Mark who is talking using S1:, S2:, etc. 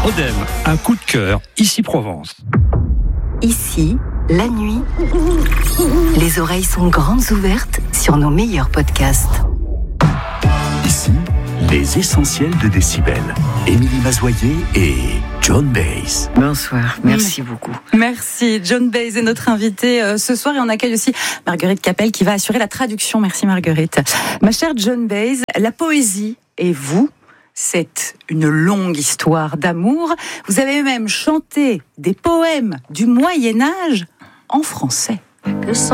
S1: Prodem, un coup de cœur, ici Provence.
S2: Ici, la nuit, les oreilles sont grandes ouvertes sur nos meilleurs podcasts.
S3: Ici, les essentiels de Décibel. Émilie Mazoyer et John Baez.
S2: Bonsoir, merci beaucoup.
S4: Merci, John Baez est notre invité ce soir et on accueille aussi Marguerite Capelle qui va assurer la traduction. Merci Marguerite. Ma chère John Baez, la poésie et vous, c'est une longue histoire d'amour. Vous avez même chanté des poèmes du Moyen-Âge en français.